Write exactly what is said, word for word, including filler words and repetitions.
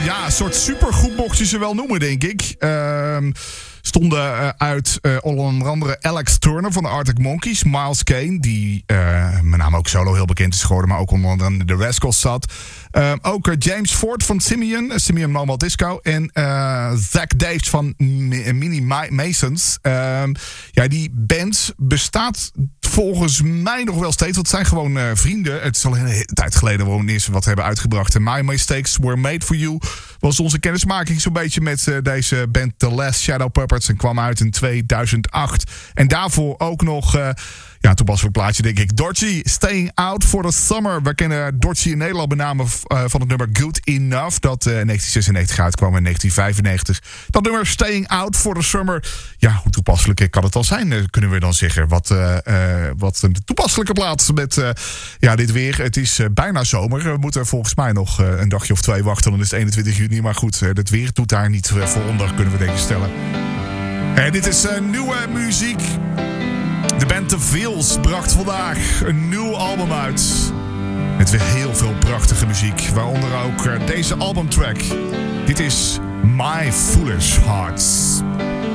ja, een soort supergroep mocht je ze wel noemen, denk ik. Uh, stonden uh, uit uh, onder andere Alex Turner van de Arctic Monkeys. Miles Kane, die uh, met name ook solo heel bekend is geworden, maar ook onder andere de Rascals zat. Uh, ook uh, James Ford van Simeon, uh, Simeon Mobile Disco. En uh, Zach Daves van M- Mini Ma- Masons. Uh, ja, die band bestaat volgens mij nog wel steeds. Want het zijn gewoon uh, vrienden. Het is al een hele tijd geleden wanneer ze wat hebben uitgebracht. My Mistakes Were Made For You was onze kennismaking zo'n beetje met uh, deze band The Last Shadow Puppets. En kwam uit in tweeduizend acht. En daarvoor ook nog... Uh, Ja, toepasselijk plaatje denk ik. Dodgy, Staying Out for the Summer. We kennen Dodgy in Nederland met name uh, van het nummer Good Enough. Dat uh, in negentien zesennegentig uitkwam in negentien vijfennegentig. Dat nummer Staying Out for the Summer. Ja, hoe toepasselijk kan het al zijn, uh, kunnen we dan zeggen. Wat, uh, uh, wat een toepasselijke plaats met uh, ja, dit weer. Het is uh, bijna zomer. We moeten volgens mij nog uh, een dagje of twee wachten. Dan is het eenentwintig juni. Maar goed, uh, het weer doet daar niet uh, voor onder, kunnen we denk ik stellen. En dit is uh, nieuwe muziek. De band The Veils bracht vandaag een nieuw album uit. Met weer heel veel prachtige muziek. Waaronder ook deze albumtrack. Dit is My Foolish Hearts.